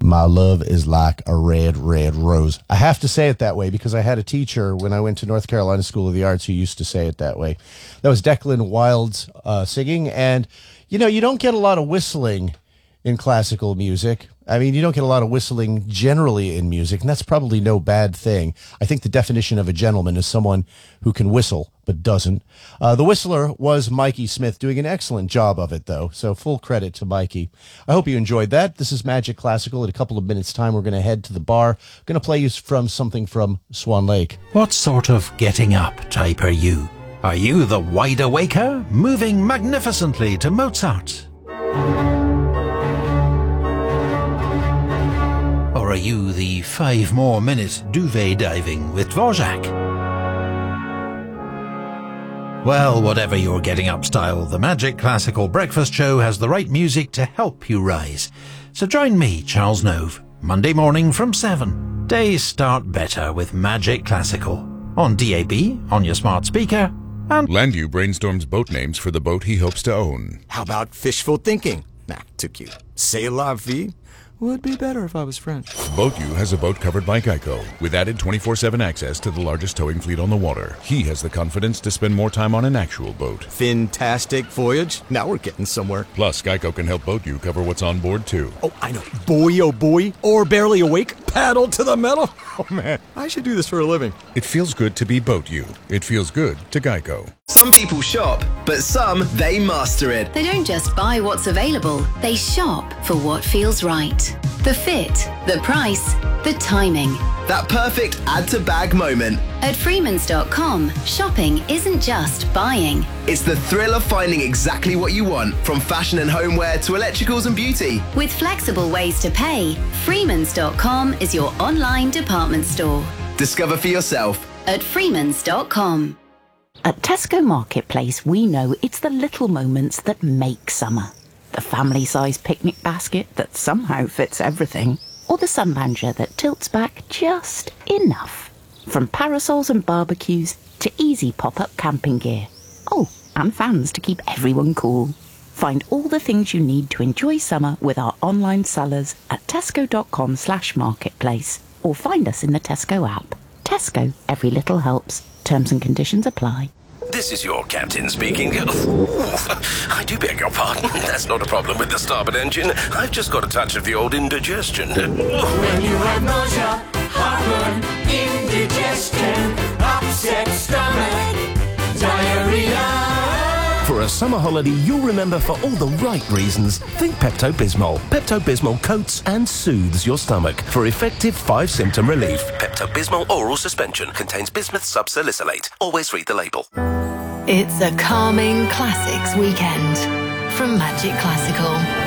My love is like a red, red rose. I have to say it that way because I had a teacher when I went to North Carolina School of the Arts who used to say it that way. That was Declan Wilde's singing. And, you know, you don't get a lot of whistling in classical music. I mean, you don't get a lot of whistling generally in music, and that's probably no bad thing. I think the definition of a gentleman is someone who can whistle but doesn't. The whistler was Mikey Smith, doing an excellent job of it, though, so full credit to Mikey. I hope you enjoyed that. This is Magic Classical. In a couple of minutes' time, we're going to head to the bar. Going to play you from something from Swan Lake. What sort of getting up type are you? Are you the wide awaker, moving magnificently to Mozart? Or are you the 5 more minute duvet diving with Dvorak? Well, whatever your getting up style, the Magic Classical Breakfast Show has the right music to help you rise. So join me, Charles Nove, Monday morning from 7. Days start better with Magic Classical. On DAB, on your smart speaker, and Landu brainstorms boat names for the boat he hopes to own. How about fishful thinking? Nah, too cute. C'est la vie? Would be better if I was French. BoatU has a boat covered by Geico, with added 24/7 access to the largest towing fleet on the water. He has the confidence to spend more time on an actual boat. Fantastic voyage. Now we're getting somewhere. Plus, Geico can help BoatU cover what's on board, too. Oh, I know. Boy, oh boy. Or barely awake. Paddle to the metal. Oh, man. I should do this for a living. It feels good to be BoatU. It feels good to Geico. Some people shop, but some, they master it. They don't just buy what's available, they shop for what feels right. The fit, the price, the timing. That perfect add-to-bag moment. At Freemans.com, shopping isn't just buying. It's the thrill of finding exactly what you want, from fashion and homeware to electricals and beauty. With flexible ways to pay, Freemans.com is your online department store. Discover for yourself at Freemans.com. At Tesco Marketplace, we know it's the little moments that make summer. The family-sized picnic basket that somehow fits everything, or the sunlounger that tilts back just enough. From parasols and barbecues to easy pop-up camping gear. Oh, and fans to keep everyone cool. Find all the things you need to enjoy summer with our online sellers at tesco.com/marketplace, or find us in the Tesco app. Tesco, every little helps. Terms and conditions apply. This is your captain speaking. I do beg your pardon. That's not a problem with the starboard engine. I've just got a touch of the old indigestion. When you have nausea, heartburn, indigestion, upset stomach, diarrhea. For a summer holiday you'll remember for all the right reasons, think Pepto-Bismol. Pepto-Bismol coats and soothes your stomach for effective 5-symptom relief. Pepto-Bismol oral suspension contains bismuth subsalicylate. Always read the label. It's a calming classics weekend from Magic Classical.